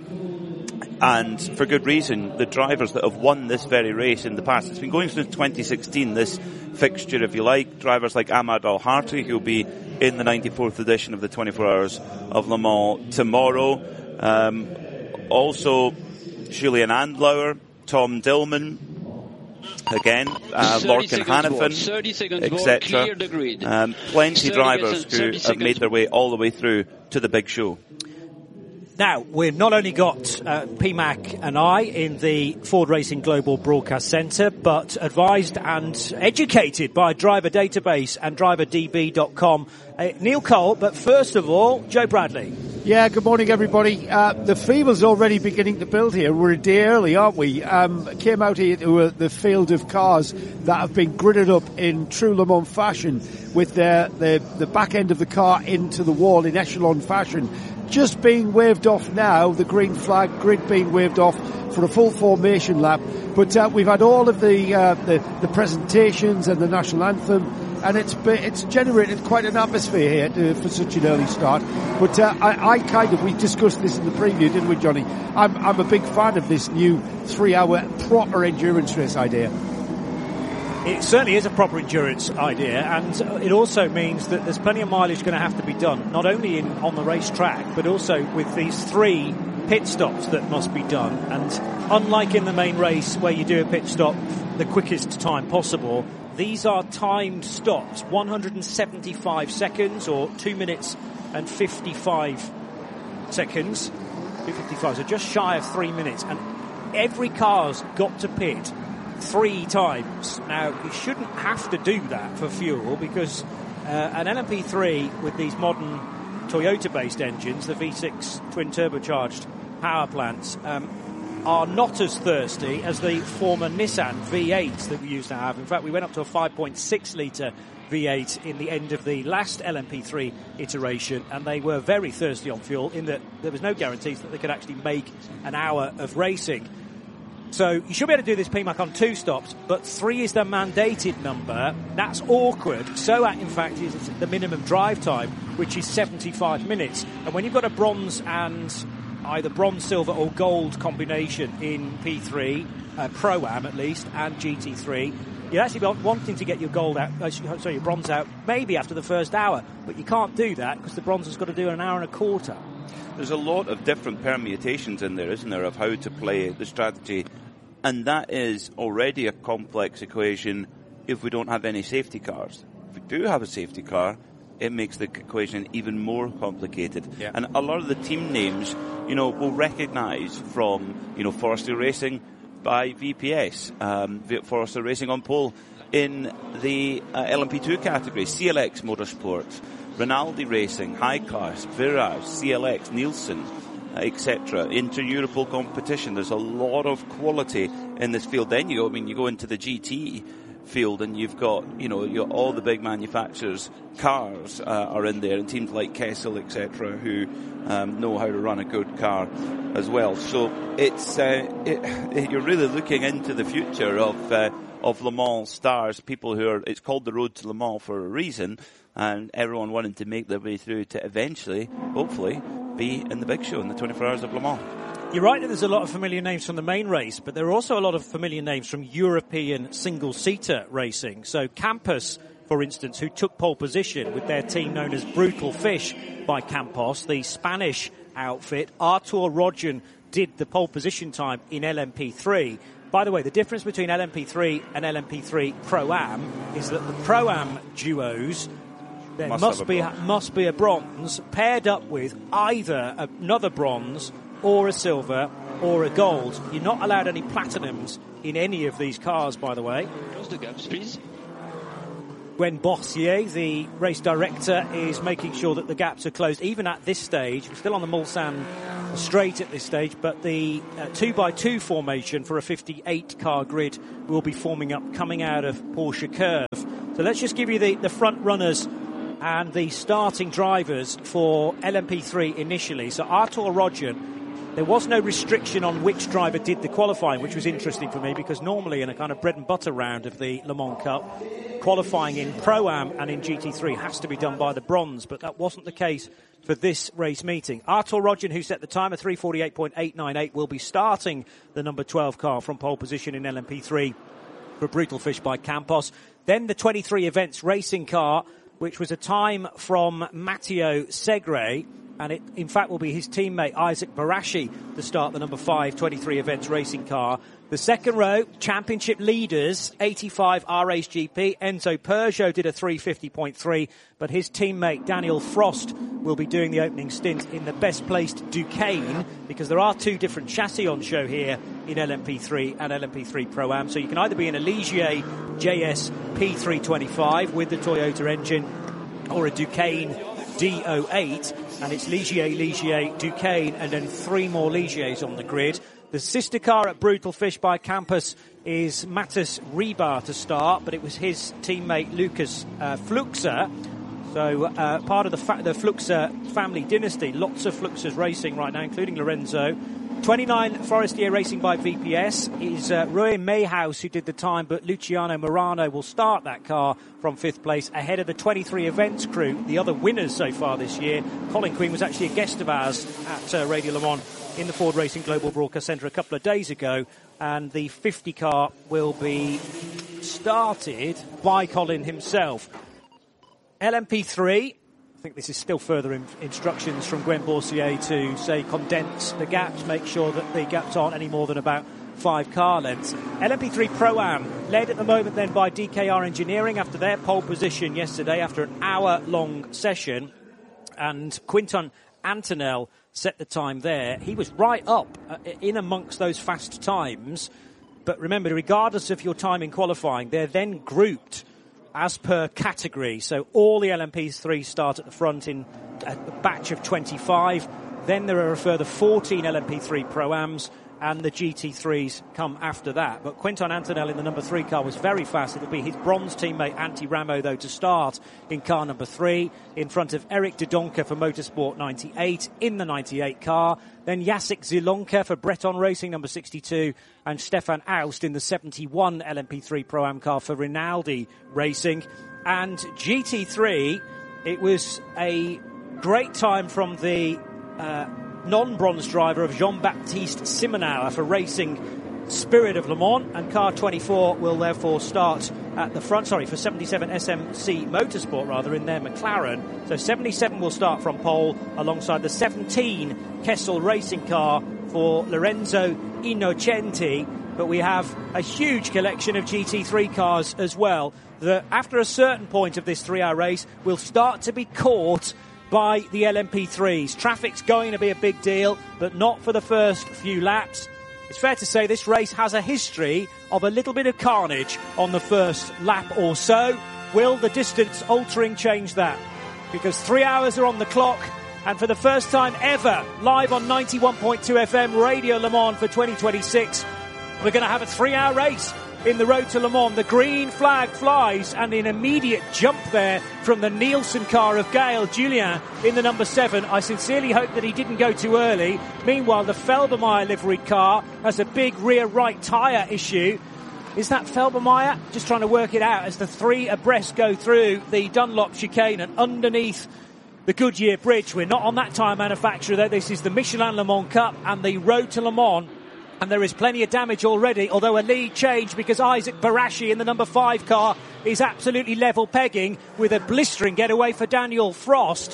and for good reason. The drivers that have won this very race in the past, it's been going since twenty sixteen, this fixture, if you like. Drivers like Ahmad Al-Harti, who'll be in the ninety-fourth edition of the twenty-four Hours of Le Mans tomorrow. Um, also, Julian Andlauer, Tom Dillman, again, uh, Lorcan Hannafin, et cetera. Um, plenty drivers who have made their way all the way through to the big show. Now, we've not only got uh, P MAC and I in the Ford Racing Global Broadcast Centre, but advised and educated by Driver Database and driver d b dot com. Uh, Neil Cole, but first of all, Joe Bradley. Yeah, good morning, everybody. Uh, the fever's already beginning to build here. We're a day early, aren't we? Um, came out here to uh, the field of cars that have been gridded up in true Le Mans fashion with their, their, the back end of the car into the wall in echelon fashion. Just being waved off now, the green flag grid being waved off for a full formation lap. But uh, we've had all of the, uh, the the presentations and the national anthem, and it's it's generated quite an atmosphere here to, for such an early start. But uh, I, I kind of, we discussed this in the preview, didn't we, Johnny? I'm I'm a big fan of this new three-hour proper endurance race idea. It certainly is a proper endurance idea, and it also means that there's plenty of mileage going to have to be done, not only in on the racetrack, but also with these three pit stops that must be done. And unlike in the main race where you do a pit stop the quickest time possible, these are timed stops, one hundred seventy-five seconds or two minutes and fifty-five seconds, two fifty-five, so just shy of three minutes, and every car's got to pit three times. Now, you shouldn't have to do that for fuel because uh, an L M P three with these modern Toyota-based engines, the V six twin turbocharged power plants, um, are not as thirsty as the former Nissan V eights that we used to have. In fact, we went up to a five point six litre V eight in the end of the last L M P three iteration, and they were very thirsty on fuel in that there was no guarantees that they could actually make an hour of racing. So you should be able to do this P MAC on two stops, but three is the mandated number. That's awkward. So, in fact, is the minimum drive time, which is seventy-five minutes. And when you've got a bronze and either bronze, silver or gold combination in P three, uh, Pro-Am at least, and G T three, you're actually wanting to get your gold out, uh, sorry, your bronze out maybe after the first hour. But you can't do that because the bronze has got to do an hour and a quarter. There's a lot of different permutations in there, isn't there, of how to play the strategy. And that is already a complex equation if we don't have any safety cars. If we do have a safety car, it makes the equation even more complicated. Yeah. And a lot of the team names, you know, we'll recognise from, you know, Forster Racing by V P S, um, Forster Racing on pole in the uh, L M P two category, C L X Motorsports, Rinaldi Racing, High Class, Virage, C L X, Nielsen, uh, et cetera. Inter-Europol competition. There's a lot of quality in this field. Then you go, I mean, you go into the G T field and you've got, you know, you're, all the big manufacturers' cars uh, are in there, and teams like Kessel, et cetera, who um, know how to run a good car as well. So it's uh, it, it, you're really looking into the future of uh, of Le Mans stars, people who are. It's called the Road to Le Mans for a reason, and everyone wanting to make their way through to eventually, hopefully, be in the big show in the twenty-four Hours of Le Mans. You're right that there's a lot of familiar names from the main race, but there are also a lot of familiar names from European single-seater racing. So Campos, for instance, who took pole position with their team known as Brutal Fish by Campos, the Spanish outfit. Artur Rodjan did the pole position time in L M P three. By the way, the difference between L M P three and L M P three Pro-Am is that the Pro-Am duos There must, must, have a be bronze. must be a bronze paired up with either another bronze or a silver or a gold. You're not allowed any platinums in any of these cars, by the way. Close the gaps, please. Gwen Bossier, the race director, is making sure that the gaps are closed, even at this stage. We're still on the Mulsanne straight at this stage, but the uh, two by two formation for a fifty-eight car grid will be forming up coming out of Porsche Curve. So let's just give you the, the front runners and the starting drivers for L M P three initially. So Artur Rodjan, there was no restriction on which driver did the qualifying, which was interesting for me because normally in a kind of bread and butter round of the Le Mans Cup, qualifying in Pro-Am and in G T three has to be done by the bronze, but that wasn't the case for this race meeting. Artur Rodjan, who set the time of three forty-eight point eight nine eight, will be starting the number twelve car from pole position in L M P three for Brutal Fish by Campos. Then the twenty-three events racing car, which was a time from Matteo Segre, and it in fact will be his teammate Isaac Barashi to start the number five twenty-three events racing car. The second row, championship leaders, eighty-five R H G P. Enzo Peugeot did a three fifty point three, but his teammate Daniel Frost will be doing the opening stint in the best placed Duqueine, because there are two different chassis on show here in L M P three and L M P three Pro-Am. So you can either be in a Ligier J S P three twenty-five with the Toyota engine or a Duqueine D oh eight, and it's Ligier, Ligier, Duqueine, and then three more Ligiers on the grid. The sister car at Brutal Fish by Campus is Matas Rebar to start, but it was his teammate Lucas uh, Fluxer. So uh, part of the, fa- the Fluxer family dynasty. Lots of Fluxers racing right now, including Lorenzo. twenty-nine Forestier racing by V P S is uh, Roy Mayhouse who did the time, but Luciano Morano will start that car from fifth place ahead of the twenty-three events crew, the other winners so far this year. Colin Quinn was actually a guest of ours at uh, Radio Le Mans in the Ford Racing Global Broadcast Centre a couple of days ago, and the fifty car will be started by Colin himself. L M P three, I think this is still further in- instructions from Gwen Bossier to, say, condense the gaps, make sure that the gaps aren't any more than about five car lengths. L M P three Pro-Am, led at the moment then by D K R Engineering after their pole position yesterday after an hour-long session, and Quinton Antonell set the time there. He was right up uh, in amongst those fast times, but remember, regardless of your time in qualifying, they're then grouped as per category. So all the L M P three start at the front in a batch of twenty-five. Then there are a further fourteen L M P three Pro-Ams, and the G T threes come after that. But Quinton Antonell in the number three car was very fast. It'll be his bronze teammate Antti Ramo, though, to start in car number three, in front of Eric de Doncker for Motorsport ninety-eight in the ninety-eight car. Then Jacek Zielonka for Breton Racing, number sixty-two, and Stefan Aust in the seventy-one L M P three Pro-Am car for Rinaldi Racing. And G T three, it was a great time from the uh, non-bronze driver of Jean-Baptiste Simonauer for Racing Spirit of Le Mans, and car twenty-four will therefore start at the front, sorry, for seventy-seven S M C Motorsport rather, in their McLaren. So seventy-seven will start from pole alongside the seventeen Kessel Racing car for Lorenzo Innocenti. But we have a huge collection of G T three cars as well that after a certain point of this three-hour race will start to be caught by the L M P threes. Traffic's going to be a big deal, but not for the first few laps. It's fair to say this race has a history of a little bit of carnage on the first lap or so. Will the distance altering change that? Because three hours are on the clock, and for the first time ever, live on ninety-one point two F M Radio Le Mans for twenty twenty-six, we're going to have a three-hour race in the Road to Le Mans. The green flag flies, and an immediate jump there from the Nielsen car of Gael Julien in the number seven. I sincerely hope that he didn't go too early. Meanwhile, the Felbermeyer livery car has a big rear right tyre issue. Is that Felbermeyer? Just trying to work it out as the three abreast go through the Dunlop chicane and underneath the Goodyear Bridge. We're not on that tyre manufacturer, though. This is the Michelin Le Mans Cup and the Road to Le Mans. And there is plenty of damage already, although a lead change because Isaac Barashi in the number five car is absolutely level pegging with a blistering getaway for Daniel Frost.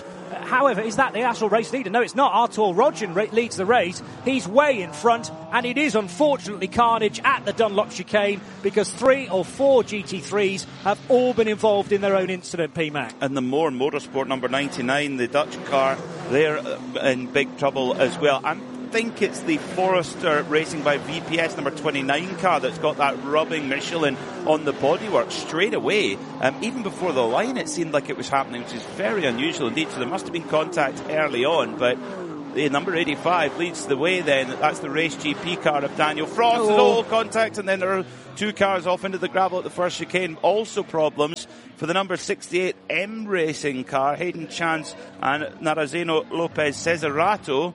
however, is that the actual race leader? No, it's not. Artur Rodgen ra- leads the race. He's way in front, and it is unfortunately carnage at the Dunlop chicane because three or four G T threes have all been involved in their own incident, P Mac. And the Moore Motorsport number ninety-nine, the Dutch car, they're in big trouble as well. I think it's the Forrester Racing by V P S number twenty-nine car that's got that rubbing Michelin on the bodywork straight away. Um, even before the line, it seemed like it was happening, which is very unusual indeed. So there must have been contact early on, but the number eighty-five leads the way then. That's the Race G P car of Daniel Frost. Oh. All contact, and then there are two cars off into the gravel at the first chicane. Also problems for the number sixty-eight M Racing car, Hayden Chance and Narazeno Lopez Cesarato.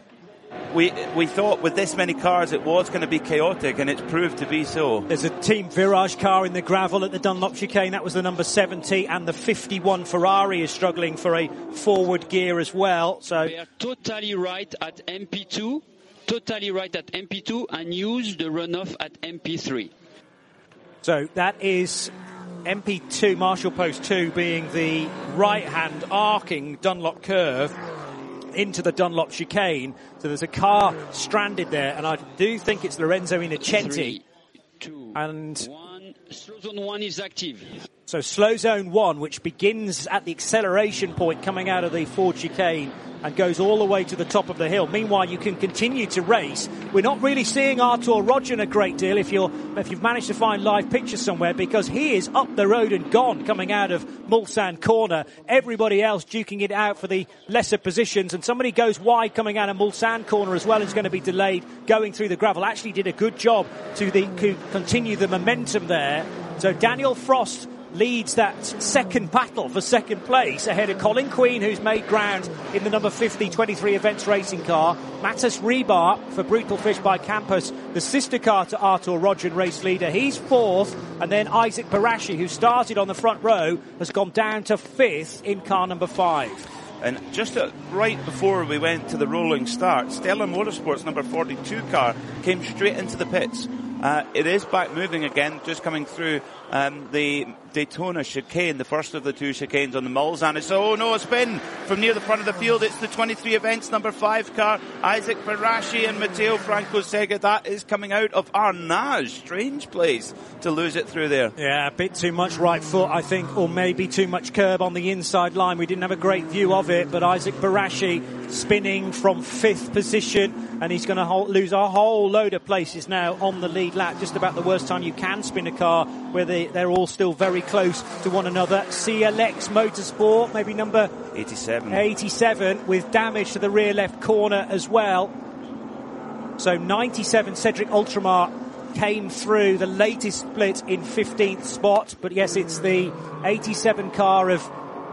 We we thought with this many cars it was going to be chaotic, and it's proved to be so. There's a Team Virage car in the gravel at the Dunlop chicane. That was the number seventy, and the fifty-one Ferrari is struggling for a forward gear as well. So they are totally right at M P two, totally right at M P two, and use the runoff at M P three. So that is M P two, Marshall Post two, being the right-hand arcing Dunlop curve into the Dunlop chicane. So there's a car stranded there, and I do think it's Lorenzo Innocenti. Three, two, and one. Slow zone one is active. So slow zone one, which begins at the acceleration point coming out of the Ford chicane and goes all the way to the top of the hill. Meanwhile, you can continue to race. We're not really seeing Artur Rodgen a great deal if you're if you've managed to find live pictures somewhere, because he is up the road and gone coming out of Mulsanne corner. Everybody else duking it out for the lesser positions, and somebody goes wide coming out of Mulsanne corner as well, is going to be delayed going through the gravel. Actually did a good job to, the, to continue the momentum there. So Daniel Frost leads that second battle for second place ahead of Colin Queen, who's made ground in the number fifty twenty-three Events racing car. Mattis Rebar for Brutal Fish by Campus, the sister car to Artur Rodgen, race leader. He's fourth, and then Isaac Barashi, who started on the front row, has gone down to fifth in car number five. And just uh, right before we went to the rolling start, Stella Motorsports number forty-two car came straight into the pits. Uh, it is back moving again, just coming through um, the Daytona chicane, the first of the two chicanes on the Mulsanne. It's, oh no, a spin from near the front of the field. It's the twenty-three Events number five car, Isaac Barashi and Matteo Franco Sega. That is coming out of Arnage. Strange place to lose it through there. Yeah, a bit too much right foot, I think, or maybe too much curb on the inside line. We didn't have a great view of it, but Isaac Barashi spinning from fifth position, and he's going to lose a whole load of places now on the lead lap. Just about the worst time you can spin a car, where they, they're all still very close to one another. C L X Motorsport, maybe number eighty-seven. eighty-seven, with damage to the rear left corner as well. So ninety-seven, Cedric Ultramar came through the latest split in fifteenth spot, but yes, it's the eighty-seven car of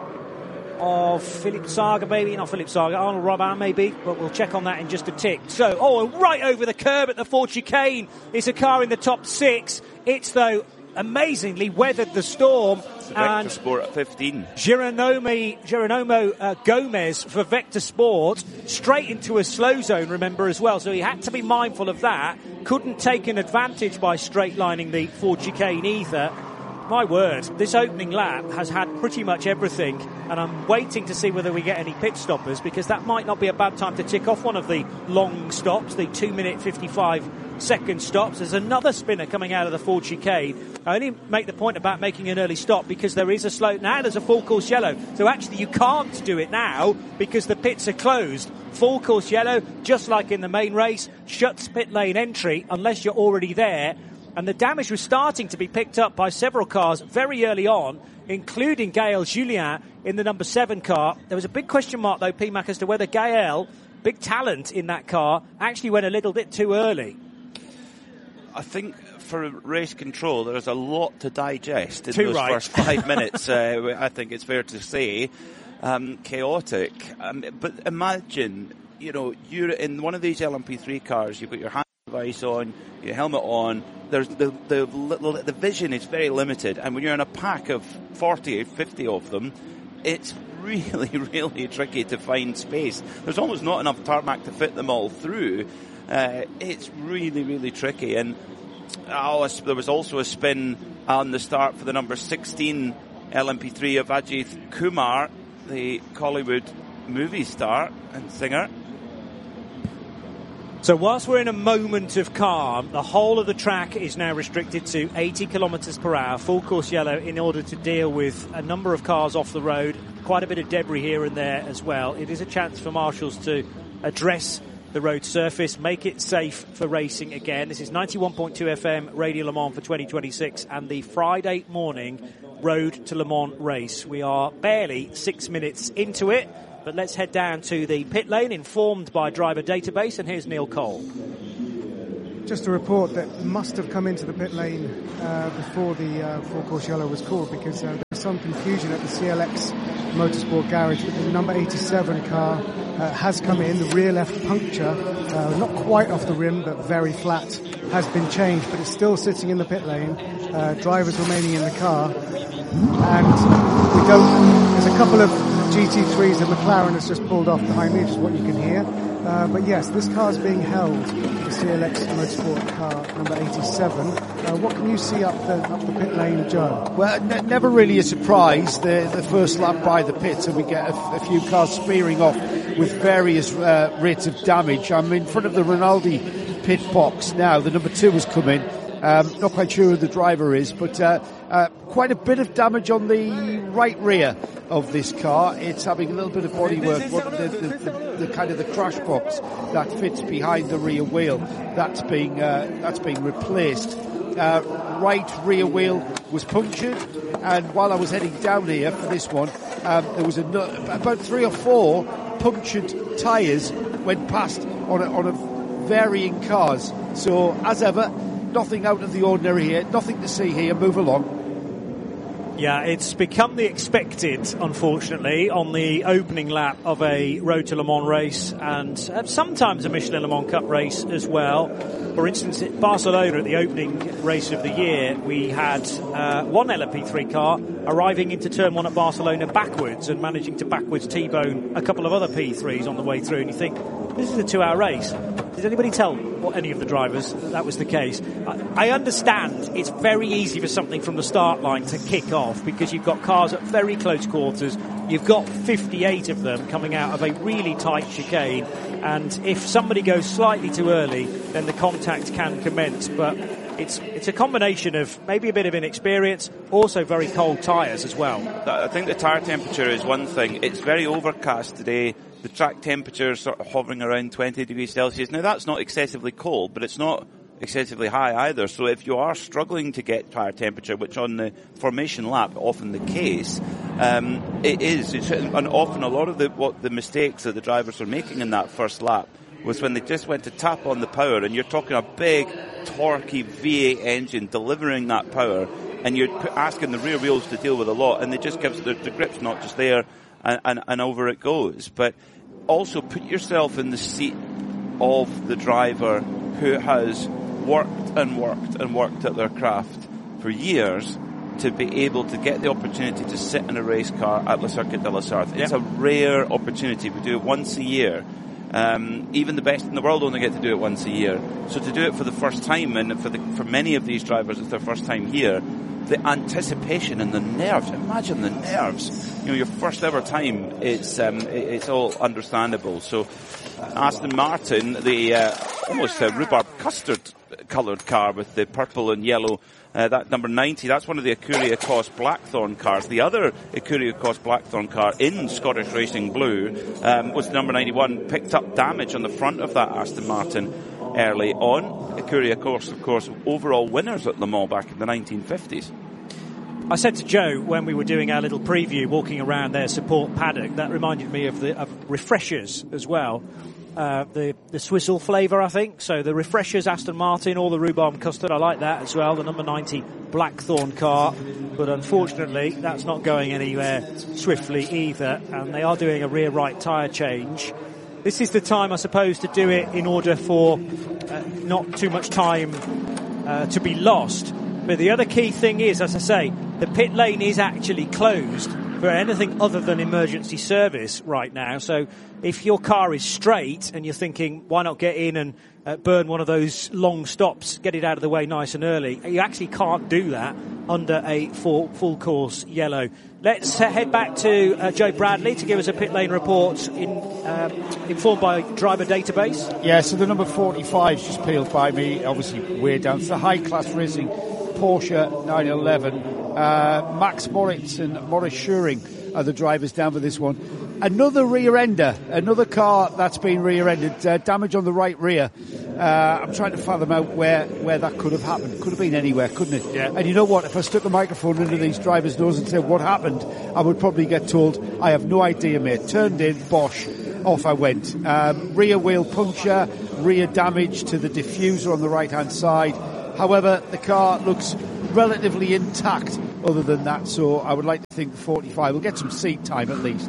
of Philip Saga, maybe not Philip Saga, Arnold Robin maybe, but we'll check on that in just a tick. So, oh, right over the curb at the Ford chicane is a car in the top six. It's, though, amazingly weathered the storm. And Vector Sport at fifteen. Geronimo, Geronimo uh, Gomez for Vector Sport, straight into a slow zone, remember, as well. So he had to be mindful of that. Couldn't take an advantage by straight lining the Ford chicane either. My word, this opening lap has had pretty much everything, and I'm waiting to see whether we get any pit stoppers, because that might not be a bad time to tick off one of the long stops, the two minute fifty-five second stops. There's another spinner coming out of the Ford chicane. I only make the point about making an early stop because there is a slow... Now there's a full course yellow, so actually you can't do it now because the pits are closed. Full course yellow, just like in the main race, shuts pit lane entry unless you're already there. And the damage was starting to be picked up by several cars very early on, including Gaël Julien in the number seven car. There was a big question mark, though, P Mac, as to whether Gaël, big talent in that car, actually went a little bit too early. I think for race control, there's a lot to digest in too those right. first five minutes. uh, I think it's fair to say. Um, chaotic. Um, but imagine, you know, you're in one of these L M P three cars, you've got your hand device on, your helmet on, there's the, the the the vision is very limited, and when you're in a pack of forty, fifty of them, it's really, really tricky to find space. There's almost not enough tarmac to fit them all through. Uh, it's really, really tricky. And oh, there was also a spin on the start for the number sixteen L M P three of Ajit Kumar, the Collywood movie star and singer. So whilst we're in a moment of calm, the whole of the track is now restricted to eighty kilometres per hour, full course yellow, in order to deal with a number of cars off the road, quite a bit of debris here and there as well. It is a chance for marshals to address the road surface, make it safe for racing again. This is ninety-one point two F M Radio Le Mans for twenty twenty-six and the Friday morning Road to Le Mans race. We are barely six minutes into it, but let's head down to the pit lane, informed by Driver Database, and here's Neil Cole. Just a report that must have come into the pit lane uh, before the uh, full course yellow was called, because uh, there's some confusion at the C L X Motorsport garage. The number eighty-seven car uh, has come in. The rear left puncture, uh, not quite off the rim but very flat, has been changed, but it's still sitting in the pit lane. Uh, drivers remaining in the car, and we don't. There's a couple of G T threes that McLaren has just pulled off behind me, which is what you can hear. Uh, but yes, this car is being held, the C L X Motorsport car number eighty-seven. Uh, what can you see up the up the pit lane, Joe? Well, n- never really a surprise. The the first lap by the pits, and we get a, f- a few cars spearing off with various uh, rates of damage. I'm in front of the Rinaldi pit box now. The number two has come in. Um, not quite sure who the driver is, but uh, uh, quite a bit of damage on the right rear of this car. It's having a little bit of bodywork. The, the, the, the kind of the crash box that fits behind the rear wheel, that's being uh, that's being replaced. Uh, right rear wheel was punctured, and while I was heading down here for this one, um, there was a, about three or four punctured tyres went past on a, on a varying cars. So as ever, nothing out of the ordinary here, nothing to see here. Move along. Yeah, it's become the expected, unfortunately, on the opening lap of a Road to Le Mans race, and sometimes a Michelin Le Mans Cup race as well. For instance, at Barcelona, at the opening race of the year, we had uh, one L M P three car arriving into turn one at Barcelona backwards and managing to backwards T-bone a couple of other P threes on the way through, and you think, this is a two-hour race. Did anybody tell what any of the drivers that, that was the case? I, I understand it's very easy for something from the start line to kick off because you've got cars at very close quarters. You've got fifty-eight of them coming out of a really tight chicane, and if somebody goes slightly too early, then the contact can commence. But it's it's a combination of maybe a bit of inexperience, also very cold tyres as well. I think the tyre temperature is one thing. It's very overcast today. The track temperature is sort of hovering around twenty degrees Celsius. Now, that's not excessively cold, but it's not excessively high either. So if you are struggling to get tyre temperature, which on the formation lap often the case, um, it is. It's, and often a lot of the what the mistakes that the drivers are making in that first lap was when they just went to tap on the power, and you're talking a big, torquey V eight engine delivering that power, and you're asking the rear wheels to deal with a lot, and they just gives the, the grip's not just there, and, and, and over it goes. But also put yourself in the seat of the driver who has worked and worked and worked at their craft for years to be able to get the opportunity to sit in a race car at Le Circuit de la Sarthe. It's yep. a rare opportunity. We do it once a year. Um, even the best in the world only get to do it once a year. So to do it for the first time, and for the, for many of these drivers it's their first time here, the anticipation and the nerves, imagine the nerves. You know, your first ever time, it's um, it, it's all understandable. So Aston Martin, the uh, almost uh, rhubarb custard coloured car with the purple and yellow, uh, that number ninety, that's one of the Ecurie Ecosse Blackthorn cars. The other Ecurie Ecosse Blackthorn car in Scottish Racing Blue um, was the number ninety-one, picked up damage on the front of that Aston Martin early on. Ecurie Ecosse, of course, overall winners at Le Mans back in the nineteen fifties. I said to Joe when we were doing our little preview, walking around their support paddock, that reminded me of the of refreshers as well. Uh, the the swizzle flavour, I think. So the refreshers, Aston Martin, or the rhubarb custard, I like that as well. The number ninety Blackthorn car, but unfortunately that's not going anywhere swiftly either, and they are doing a rear right tyre change. This is the time, I suppose, to do it in order for uh, not too much time uh, to be lost. But the other key thing is, as I say, the pit lane is actually closed for for anything other than emergency service right now. So if your car is straight and you're thinking, why not get in and uh, burn one of those long stops, get it out of the way nice and early, you actually can't do that under a full, full course yellow. Let's uh, head back to uh, Joe Bradley to give us a pit lane report in, um, informed by driver database. Yeah, so the number forty-five just peeled by me, obviously way down. It's the High Class Racing Porsche nine eleven. Uh, Max Moritz and Maurice Schuring are the drivers down for this one. Another rear ender, another car that's been rear ended, uh, damage on the right rear. Uh, I'm trying to fathom out where, where that could have happened. Could have been anywhere, couldn't it? Yeah. And you know what? If I stuck a microphone under these drivers' nose and said what happened, I would probably get told, I have no idea, mate. Turned in, bosh, off I went. Um, rear wheel puncture, rear damage to the diffuser on the right-hand side. However, the car looks relatively intact other than that, so I would like to think the forty-five will get some seat time at least.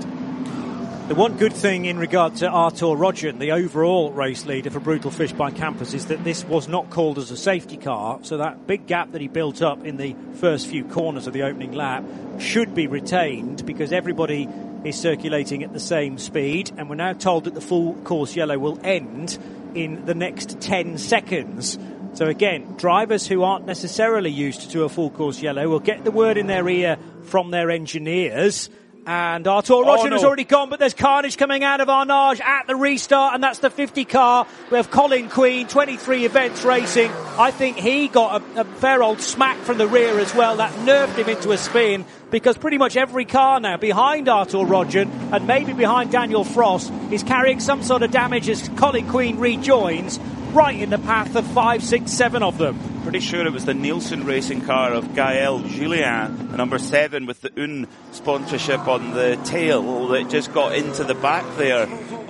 The one good thing in regard to Artur Rodgen, the overall race leader for Brutal Fish by Campers, is that this was not called as a safety car, so that big gap that he built up in the first few corners of the opening lap should be retained because everybody is circulating at the same speed, and we're now told that the full course yellow will end in the next ten seconds. So again, drivers who aren't necessarily used to a full course yellow will get the word in their ear from their engineers. And Artur Rodgen oh, no. has already gone, but there's carnage coming out of Arnage at the restart, and that's the fifty car. We have Colin Queen, twenty-three events racing. I think he got a, a fair old smack from the rear as well. That nerved him into a spin, because pretty much every car now behind Artur Rodgen and maybe behind Daniel Frost is carrying some sort of damage as Colin Queen rejoins, right in the path of five, six, seven of them. Pretty sure it was the Nielsen racing car of Gael Julien, the number seven with the Un sponsorship on the tail, that just got into the back there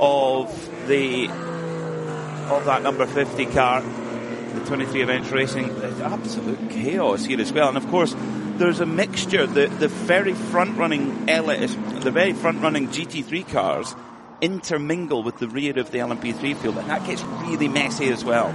of the of that number fifty car. The twenty-three events racing, absolute chaos here as well. And of course, there's a mixture. The the very front running L S, the very front running G T three cars intermingle with the rear of the L M P three field, and that gets really messy as well.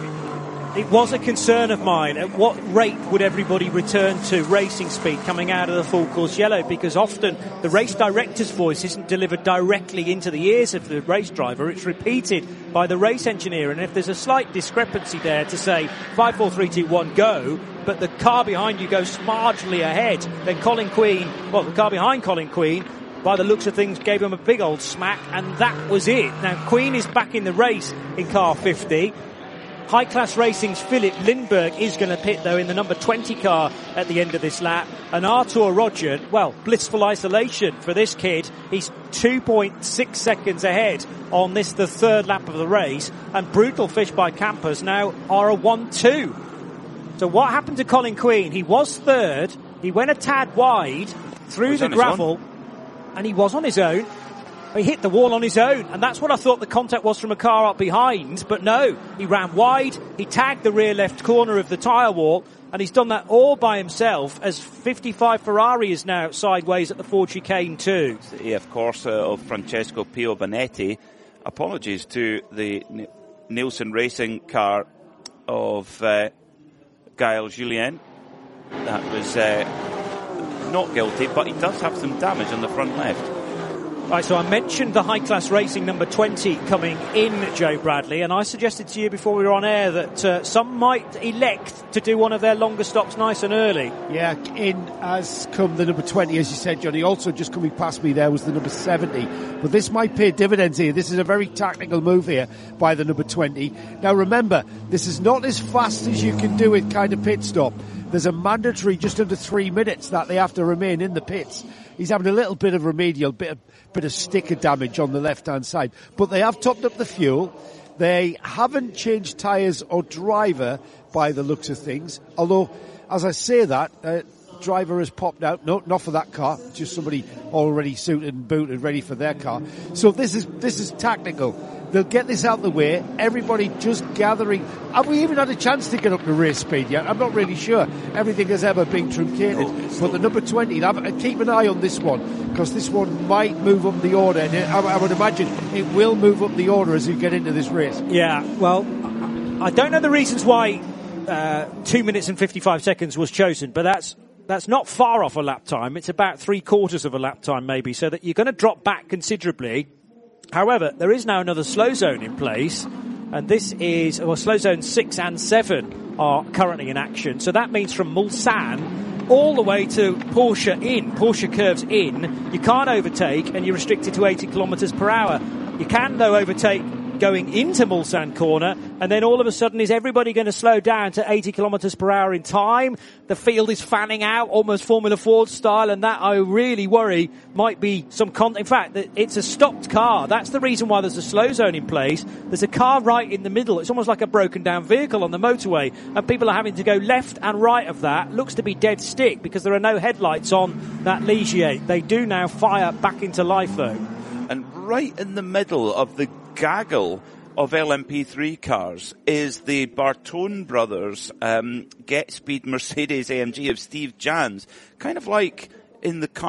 It was a concern of mine. At what rate would everybody return to racing speed coming out of the full course yellow? Because often the race director's voice isn't delivered directly into the ears of the race driver. It's repeated by the race engineer. And if there's a slight discrepancy there to say five, four, three, two, one, go, but the car behind you goes marginally ahead, then Colin Queen, well, the car behind Colin Queen, by the looks of things, gave him a big old smack, and that was it. Now, Queen is back in the race in car fifty. High Class Racing's Philip Lindbergh is going to pit, though, in the number twenty car at the end of this lap. And Artur Rodgen, well, blissful isolation for this kid. He's two point six seconds ahead on this, the third lap of the race. And Brutal Fish by Campers now are a one two. So what happened to Colin Queen? He was third. He went a tad wide through the gravel. And he was on his own. He hit the wall on his own, and that's what I thought the contact was from a car up behind, but no, he ran wide, he tagged the rear left corner of the tyre wall, and he's done that all by himself as fifty-five Ferrari is now sideways at the Ford chicane too. It's the A F Corsa of Francesco Pio Bonetti. Apologies to the N- Nielsen racing car of uh, Gael Julien. That was uh, not guilty, but he does have some damage on the front left. Right, so I mentioned the High Class Racing number twenty coming in, Joe Bradley, and I suggested to you before we were on air that uh, some might elect to do one of their longer stops nice and early. Yeah, in has come the number twenty, as you said, Johnny. Also just coming past me there was the number seventy. But this might pay dividends here. This is a very tactical move here by the number twenty. Now remember, this is not as fast as you can do it kind of pit stop. There's a mandatory just under three minutes that they have to remain in the pits. He's having a little bit of remedial, bit of, bit of sticker damage on the left-hand side. But they have topped up the fuel. They haven't changed tyres or driver by the looks of things. Although, as I say that, uh, driver has popped out. No, not for that car. Just somebody already suited and booted, ready for their car. So this is this is tactical. They'll get this out of the way. Everybody just gathering. Have we even had a chance to get up to race speed yet? I'm not really sure. Everything has ever been truncated. Oh, but the number twenty, keep an eye on this one, because this one might move up the order. And I, I would imagine it will move up the order as you get into this race. Yeah, well, I don't know the reasons why uh, two minutes and fifty-five seconds was chosen, but that's that's not far off a lap time. It's about three quarters of a lap time maybe, so that you're going to drop back considerably. However, there is now another slow zone in place, and this is, well, slow zone six and seven are currently in action. So that means from Mulsanne all the way to Porsche in, Porsche curves in, you can't overtake, and you're restricted to eighty kilometres per hour. You can, though, overtake going into Mulsanne corner, and then all of a sudden is everybody going to slow down to eighty kilometres per hour in time? The field is fanning out, almost Formula Ford style, and that, I really worry, might be some con- in fact, it's a stopped car. That's the reason why there's a slow zone in place. There's a car right in the middle. It's almost like a broken down vehicle on the motorway, and people are having to go left and right of that. Looks to be dead stick because there are no headlights on that Ligier. They do now fire back into life, though. And right in the middle of the gaggle of L M P three cars is the Bartone brothers um, Get Speed Mercedes A M G of Steve Jans, kind of like in the car